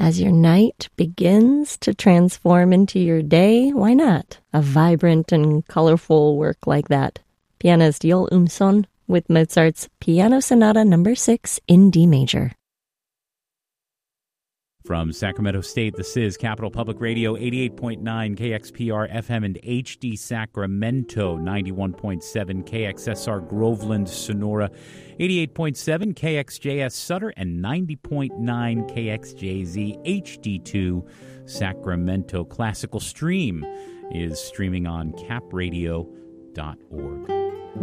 As your night begins to transform into your day, why not a vibrant and colorful work like that? Pianist Joel Umson with Mozart's Piano Sonata No. 6 in D major. From Sacramento State, this is Capital Public Radio, 88.9 KXPR FM and HD Sacramento, 91.7 KXSR Groveland, Sonora, 88.7 KXJS Sutter, and 90.9 KXJZ HD2 Sacramento. Classical Stream is streaming on capradio.org.